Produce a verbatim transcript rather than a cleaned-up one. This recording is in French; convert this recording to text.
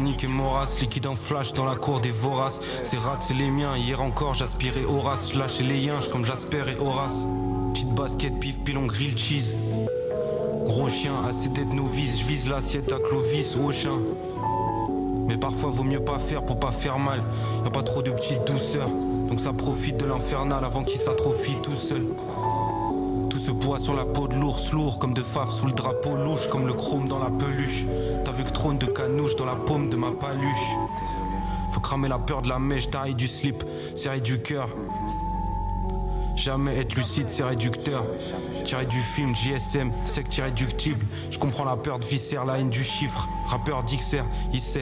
Yannick et Moras, liquide en flash dans la cour des voraces. Ces rats c'est les miens, hier encore j'aspirais Horace. Je lâchais les yinches comme Jasper et Horace. Petite basket, pif, pilon, grill cheese. Gros chien, assez d'être novice, je vise l'assiette à Clovis ou au chien. Mais parfois vaut mieux pas faire pour pas faire mal. Y'a pas trop de petites douceurs, donc ça profite de l'infernal avant qu'il s'atrophie tout seul. Tout se boit sur la peau de l'ours, lourd comme de faf sous le drapeau, louche comme le chrome dans la peluche. T'as vu que trône de canouche dans la paume de ma paluche. Faut cramer la peur de la mèche, taille du slip, serrer du cœur. Jamais être lucide, c'est réducteur. Tiré du film, J S M, sec irréductible. Je comprends la peur de viscère, la haine du chiffre. Rappeur d'X R, il sait.